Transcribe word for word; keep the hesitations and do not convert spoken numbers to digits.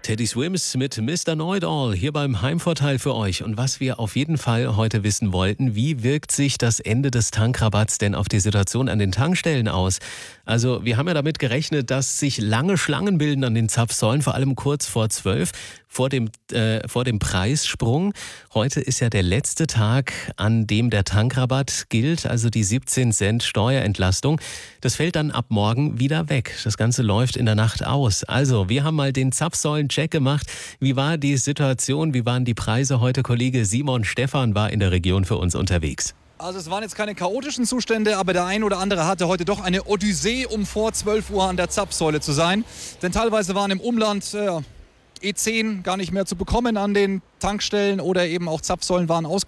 Teddy Swims mit Mister Know-it-all hier beim Heimvorteil für euch. Und was wir auf jeden Fall heute wissen wollten, wie wirkt sich das Ende des Tankrabatts denn auf die Situation an den Tankstellen aus? Also wir haben ja damit gerechnet, dass sich lange Schlangen bilden an den Zapfsäulen, vor allem kurz vor zwölf, vor dem, äh, vor dem Preissprung. Heute ist ja der letzte Tag, an dem der Tankrabatt gilt, also die siebzehn Cent Steuerentlastung. Das fällt dann ab morgen wieder weg. Das Ganze läuft in der Nacht aus. Also wir haben mal den Zapfsäulen-Check gemacht. Wie war die Situation? Wie waren die Preise heute? Kollege Simon Stephan war in der Region für uns unterwegs. Also es waren jetzt keine chaotischen Zustände, aber der ein oder andere hatte heute doch eine Odyssee, um vor zwölf Uhr an der Zapfsäule zu sein. Denn teilweise waren im Umland äh, E zehn gar nicht mehr zu bekommen an den Tankstellen oder eben auch Zapfsäulen waren ausgeschlossen.